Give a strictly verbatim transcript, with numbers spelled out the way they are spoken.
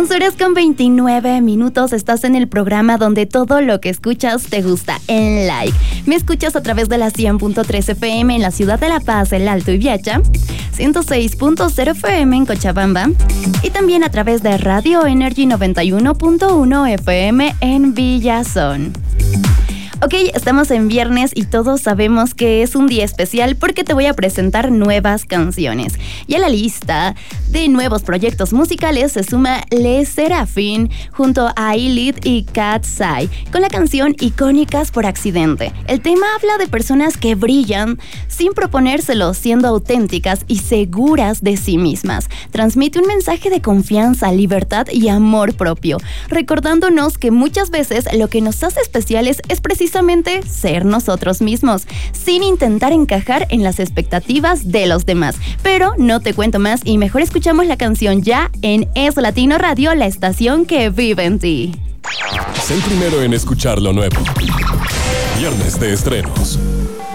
once horas con veintinueve minutos, estás en el programa donde todo lo que escuchas te gusta, en Like. Me escuchas a través de la cien punto tres F M en la ciudad de La Paz, El Alto y Viacha, ciento seis punto cero F M en Cochabamba y también a través de Radio Energy noventa y uno punto uno F M en Villazón. Ok, estamos en viernes y todos sabemos que es un día especial porque te voy a presentar nuevas canciones. Y a la lista de nuevos proyectos musicales se suma Le Serafín junto a Eyelid y Katsai con la canción Icónicas por Accidente. El tema habla de personas que brillan sin proponérselo, siendo auténticas y seguras de sí mismas. Transmite un mensaje de confianza, libertad y amor propio, recordándonos que muchas veces lo que nos hace especiales es precisamente ser nosotros mismos, sin intentar encajar en las expectativas de los demás. Pero no te cuento más y mejor escuchamos la canción ya en Es Latino Radio, la estación que vive en ti. Sé el primero en escuchar lo nuevo. Viernes de estrenos.